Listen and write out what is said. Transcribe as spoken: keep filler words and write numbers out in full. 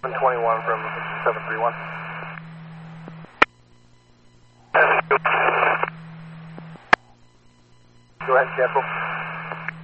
seven twenty-one from seven three one. Go ahead, careful.